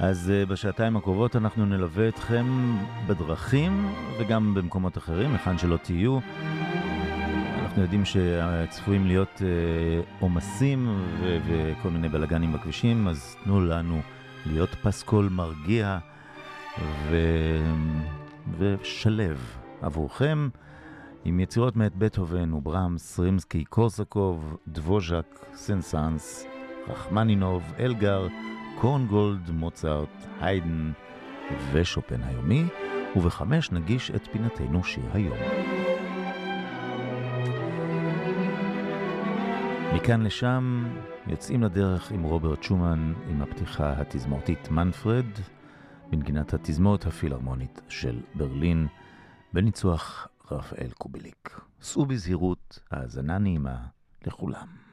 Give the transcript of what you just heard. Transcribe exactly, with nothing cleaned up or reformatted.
אז uh, בשעתיים הקרובות אנחנו נלווה אתכם בדרכים וגם במקומות אחרים, היכן שלא תהיו. אנחנו יודעים שצפויים להיות uh, עומסים ו- וכל מיני בלגנים בכבישים, אז תנו לנו להיות פסקול מרגיע ו- ושלב עבורכם עם יצירות מאת בטהובן וברמס, רימסקי, קורסקוב, דבוז'ק, סנסנס, רחמנינוב, אלגר, קורנגולד, מוצרט, היידן ושופן היומי, ובחמש נגיש את פינתנו שיר היום. מכאן לשם יוצאים לדרך עם רוברט שומן עם הפתיחה התזמורתית מנפרד, בנגינת התזמורת הפילהרמונית של ברלין, בניצוח רפאל קובליק. סעו בזהירות, האזנה נעימה לכולם.